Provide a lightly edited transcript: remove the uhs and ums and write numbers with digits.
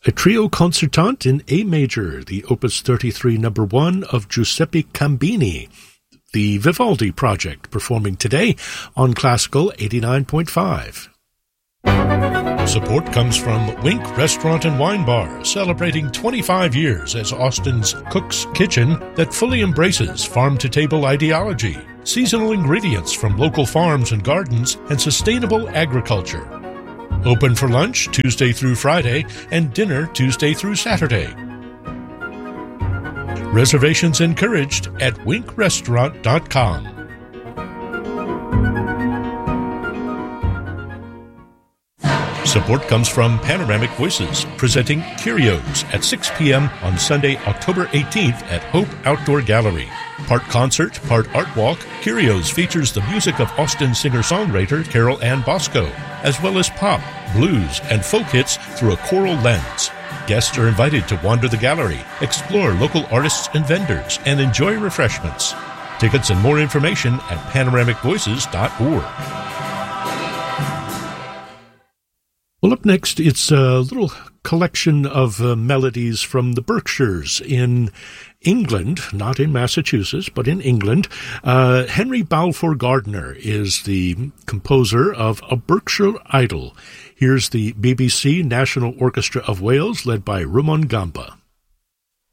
A trio concertant in A major, the Opus 33 No. 1 of Giuseppe Cambini, the Vivaldi Project, performing today on Classical 89.5. Support comes from Wink Restaurant and Wine Bar, celebrating 25 years as Austin's Cook's Kitchen that fully embraces farm-to-table ideology, seasonal ingredients from local farms and gardens, and sustainable agriculture. Open for lunch Tuesday through Friday and dinner Tuesday through Saturday. Reservations encouraged at winkrestaurant.com. Support comes from Panoramic Voices, presenting Curios at 6 p.m. on Sunday, October 18th at Hope Outdoor Gallery. Part concert, part art walk, Curios features the music of Austin singer-songwriter Carol Ann Bosco, as well as pop, blues, and folk hits through a choral lens. Guests are invited to wander the gallery, explore local artists and vendors, and enjoy refreshments. Tickets and more information at panoramicvoices.org. Well, up next, it's a little collection of melodies from the Berkshires in England, not in Massachusetts, but in England. Henry Balfour Gardiner is the composer of A Berkshire Idyll. Here's the BBC National Orchestra of Wales, led by Rumon Gamba.